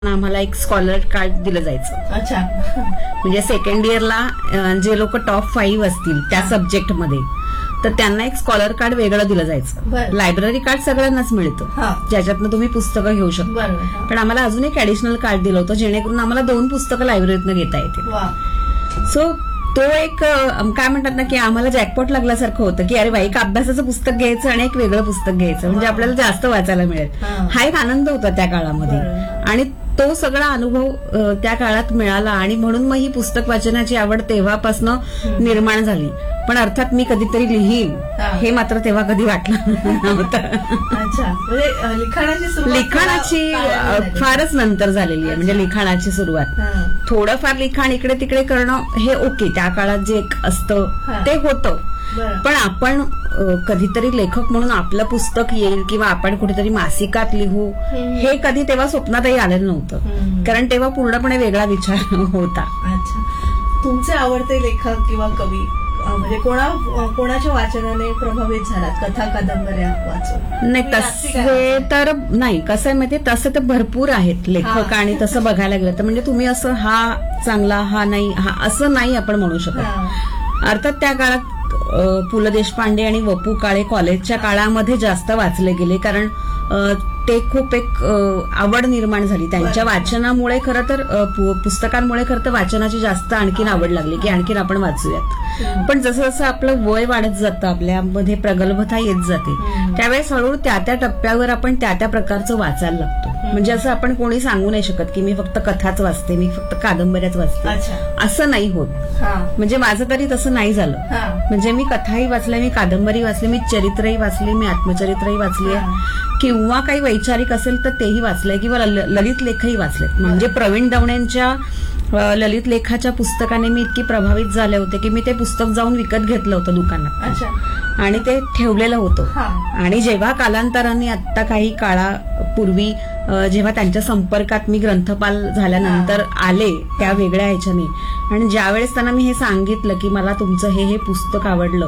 आम्हाला एक scholar card दिलं जायचं. अच्छा. म्हणजे सेकंड इयरला जे लोक टॉप 5 असतील त्या सब्जेक्टमध्ये तर त्यांना एक स्कॉलर कार्ड वेगळं दिलं जायचं. बरं. लायब्ररी कार्ड सगळ्यांनाच मिळतं हा. ज्याच्यातनं तुम्ही पुस्तकं घेऊ शकता. बरोबर. हा. पण आम्हाला अजून एक ऍडिशनल कार्ड दिलं होतं जेणेकरून आम्हाला 2 पुस्तकं लायब्ररीतनं घेता येतील. वा. सो तो एक काय म्हणतात ना की आम्हाला जॅकपॉट लागल्यासारखं होतं की अरे बाई एक अभ्यासाचं पुस्तक घ्यायचं आणि एक वेगळं पुस्तक घ्यायचं म्हणजे आपल्याला जास्त वाचायला मिळेल. हा. हा एक आनंद होता त्या काळामध्ये बरोबर. आणि तो सगळा अनुभव त्या काळात मिळाला आणि म्हणून मग ही पुस्तक वाचनाची आवड तेव्हापासून निर्माण झाली. पण अर्थात मी कधीतरी लिहीन हा. हे मात्र तेव्हा कधी वाटलं नव्हतं. अच्छा. म्हणजे लिखाणाची सुरुवात लिखाणाची फारच नंतर झालेली आहे. म्हणजे लिखाणाची सुरुवात हा. थोडंफार लिखाण इकडे तिकडे करणं हे ओके त्या काळात जे एक असतं हा. ते होतं. बरं. पण आपण कधीतरी लेखक म्हणून आपलं पुस्तक येईल किंवा आपण कुठेतरी मासिकात लिहू हे कधी तेव्हा स्वप्नातही आलेलं नव्हतं. कारण तेव्हा पूर्णपणे वेगळा विचार होता. अच्छा. तुमचे आवडते लेखक किंवा कवी म्हणजे कोणाच्या वाचनाने प्रभावित झालात कथा कादंबऱ्या वाचून? नाही तसे तर नाही कसं आहे माहितीये तसं तर भरपूर आहेत लेखक आणि तसं बघायला गेलं तर म्हणजे तुम्ही असं हा चांगला हा नाही हा असं नाही आपण म्हणू शकत. अर्थात त्या काळात पु ल देशपांडे आणि वपू काळे कॉलेजच्या काळामध्ये जास्त वाचले गेले कारण ते खूप एक आवड निर्माण झाली त्यांच्या वाचनामुळे. खरं तर पुस्तकांमुळे खरं तर वाचनाची जास्त आणखीन आवड लागली की आणखीन आपण वाचूयात. पण जसं जसं आपलं वय वाढत जातं आपल्यामध्ये प्रगल्भता येत जाते त्यावेळेस हळूहळू त्या टप्प्यावर आपण त्या प्रकारचं वाचायला लागतो. म्हणजे असं आपण कोणी सांगू नाही शकत की मी फक्त कथाच वाचते मी फक्त कादंबऱ्याच वाचते असं नाही होत. म्हणजे माझं तरी तसं नाही झालं. म्हणजे मी कथाही वाचल्या मी कादंबरी वाचली मी चरित्रही वाचली मी आत्मचरित्रही वाचली किंवा काही वैचारिक असेल तर तेही वाचलंय किंवा ललित लेखही वाचलेत. म्हणजे प्रवीण दवणेंच्या ललित लेखाच्या पुस्तकाने मी इतकी प्रभावित झाले होते की मी ते पुस्तक जाऊन विकत घेतलं होतं दुकानात आणि ते ठेवलेलं होतं. आणि जेव्हा कालांतराने आत्ता काही काळापूर्वी जेव्हा त्यांच्या संपर्कात मी ग्रंथपाल झाल्यानंतर आले त्या वेगळ्या ह्याच्याने आणि ज्यावेळेस त्यांना मी हे सांगितलं की मला तुमचं हे पुस्तक आवडलं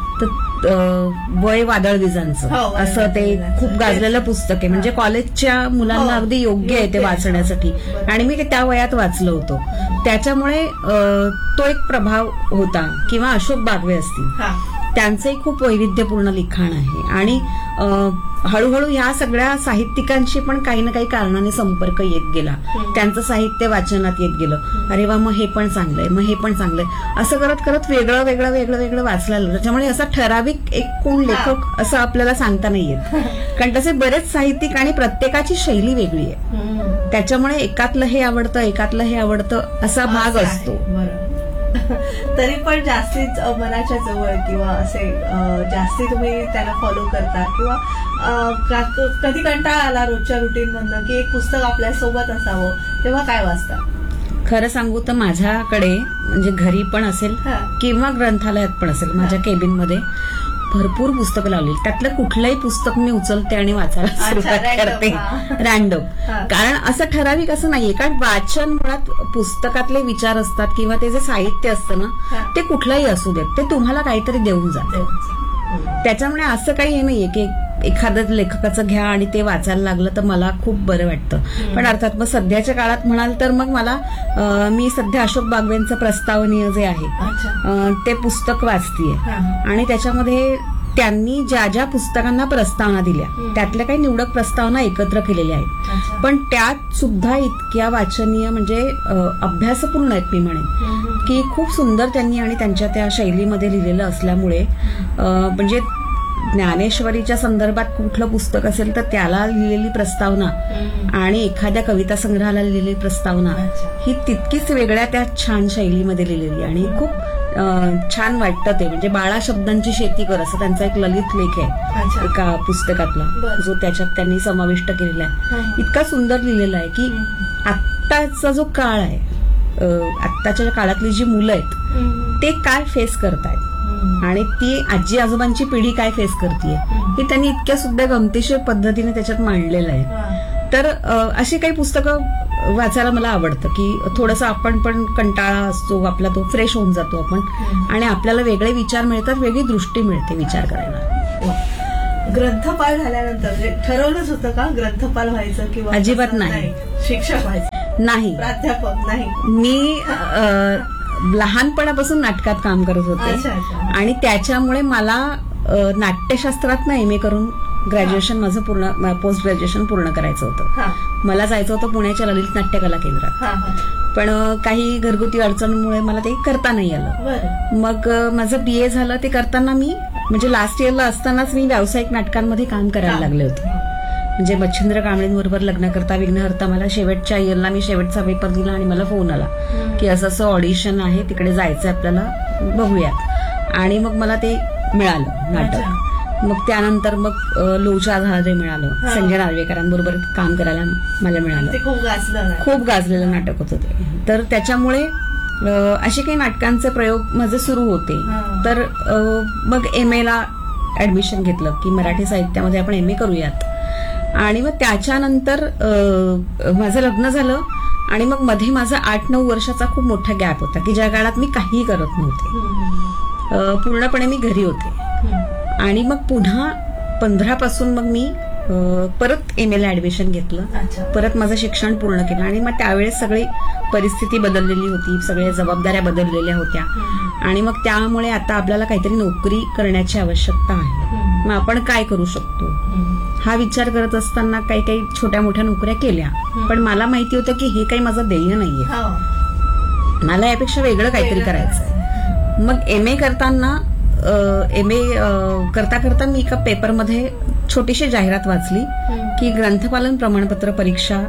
तर वय वादळ विजांचं असं ते खूप गाजलेलं पुस्तक आहे. म्हणजे कॉलेजच्या मुलांना अगदी योग्य आहे ते वाचण्यासाठी आणि मी त्या वयात वाचलं होतं. त्याच्यामुळे तो एक प्रभाव होता. किंवा अशोक बागवे असतील त्यांचंही खूप वैविध्यपूर्ण लिखाण आहे आणि हळूहळू ह्या सगळ्या साहित्यिकांशी पण काही ना काही कारणाने संपर्क येत गेला. त्यांचं साहित्य वाचनात येत गेलं. अरे वा मग हे पण चांगलंय मग हे पण चांगलंय असं करत करत वेगळं वेगळं वेगळं वेगळं वाचलं. त्याच्यामुळे असा ठराविक एक कोण लेखक असं आपल्याला सांगता नाही येत कारण तसे बरेच साहित्यिक आणि प्रत्येकाची शैली वेगळी आहे. त्याच्यामुळे एकातलं हे आवडतं एकातलं हे आवडतं असा भाग असतो. तरी पण जास्तीच मनाच्या जवळ किंवा असे जास्ती तुम्ही त्याला फॉलो करता किंवा कधी कंटाळा आला रोजच्या रुटीन मधनं की एक पुस्तक आपल्या सोबत असावं तेव्हा काय वाचता? खरं सांगू तर माझ्याकडे म्हणजे घरी पण असेल किंवा ग्रंथालयात पण असेल माझ्या केबिनमध्ये भरपूर पुस्तकं लावली. त्यातलं कुठलंही पुस्तक मी उचलते आणि वाचायला सुरुवात करते रॅन्डम. कारण असं ठराविक असं नाहीये कारण वाचन मुळात पुस्तकातले विचार असतात किंवा ते जे साहित्य असतं ना ते कुठलंही असू देत ते तुम्हाला काहीतरी देऊन जातं. त्याच्यामुळे असं काही हे नाहीये की एखादं लेखकाचं घ्या आणि ते वाचायला लागलं तर मला खूप बरं वाटतं. पण अर्थात मग सध्याच्या काळात म्हणाल तर मग मला मी सध्या अशोक बागवेंचं प्रस्तावनीय जे आहे ते पुस्तक वाचतीये आणि त्याच्यामध्ये त्यांनी ज्या ज्या पुस्तकांना प्रस्तावना दिल्या त्यातल्या काही निवडक प्रस्तावना एकत्र केलेल्या आहेत. पण त्यात सुद्धा इतक्या वाचनीय म्हणजे अभ्यासपूर्ण आहेत मी म्हणेन की खूप सुंदर त्यांनी आणि त्यांच्या त्या शैलीमध्ये लिहिलेलं असल्यामुळे म्हणजे ज्ञानेश्वरीच्या संदर्भात कुठलं पुस्तक असेल तर त्याला लिहिलेली प्रस्तावना आणि एखाद्या कविता संग्रहाला लिहिलेली प्रस्तावना ही तितकीच वेगळ्या त्या छान शैलीमध्ये लिहिलेली आणि खूप छान वाटतं ते. म्हणजे बाळा शब्दांची शेती कर असं त्यांचा एक ललित लेख आहे एका पुस्तकातला जो त्याच्यात त्यांनी समाविष्ट केलेला आहे. इतका सुंदर लिहिलेला आहे की आत्ताचा जो काळ आहे आत्ताच्या काळातली जी मुलं आहेत ते काय फेस करतायत आणि ती आजी आजोबांची पिढी काय फेस करतेय हे त्यांनी इतक्या सुद्धा गमतीशीर पद्धतीने त्याच्यात मांडलेलं आहे. तर अशी काही पुस्तकं वाचायला मला आवडतं की थोडंसं आपण पण कंटाळा असतो आपला तो फ्रेश होऊन जातो आपण आणि आपल्याला वेगळे विचार मिळतात वेगळी दृष्टी मिळते विचार करायला. ग्रंथपाल झाल्यानंतर म्हणजे ठरवलंच होतं का ग्रंथपाल व्हायचं किंवा अजिबात असं नाही. शिक्षक व्हायचं, नाही, प्राध्यापक नाही? मी लहानपणापासून नाटकात काम करत होते अच्छा, अच्छा. आणि त्याच्यामुळे मला नाट्यशास्त्रात एमए करून ग्रॅज्युएशन माझं पूर्ण, पोस्ट ग्रॅज्युएशन पूर्ण करायचं होतं. हा मला जायचं होतं पुण्याच्या ललित नाट्यकला केंद्रात, हा हा. पण काही घरगुती अडचणीमुळे मला ते करता नाही आलं. बरं. मग माझं बीए झालं, ते करताना मी म्हणजे लास्ट इयरला असतानाच मी व्यावसायिक नाटकांमध्ये काम करायला लागले होते. म्हणजे मच्छिंद्र कांबळेंबरोबर लग्न करता विघ्नहर्ता मला शेवटच्या इयरला मी शेवटचा पेपर दिला आणि मला फोन आला की असं असं ऑडिशन आहे, तिकडे जायचं आपल्याला, बघूयात. आणि मग मला ते मिळालं नाटक. मग त्यानंतर मग लोचा झाला ते मिळालं, संजय नार्वेकरांबरोबर काम करायला मला मिळालं. ते खूप गाजलं ना. खूप गाजलेलं नाटक होतं ते. तर त्याच्यामुळे असे काही नाटकांचे प्रयोग माझे सुरू होते. तर मग एमए ला ऍडमिशन घेतलं की मराठी साहित्यामध्ये आपण एमए करूयात. आणि मग त्याच्यानंतर माझं लग्न झालं आणि मग मध्ये माझा 8-9 वर्षाचा खूप मोठा गॅप होता की ज्या काळात मी काहीही करत नव्हते, पूर्णपणे मी घरी होते. आणि मग पुन्हा 15 पासून मग मी परत एमए ला ऍडमिशन घेतलं, परत माझं शिक्षण पूर्ण केलं. आणि मग त्यावेळेस सगळी परिस्थिती बदललेली होती, सगळ्या जबाबदाऱ्या बदललेल्या होत्या. आणि मग त्यामुळे आता आपल्याला काहीतरी नोकरी करण्याची आवश्यकता आहे. मग आपण काय करू शकतो हा विचार करत असताना काही काही छोट्या मोठ्या नोकऱ्या केल्या. पण मला माहिती होतं की हे काही माझं ध्येय नाहीये, मला यापेक्षा वेगळं काहीतरी करायचंय. मग एमए करताना करता करता मी एका पेपरमध्ये छोटीशी जाहिरात वाचली की ग्रंथपालन प्रमाणपत्र परीक्षा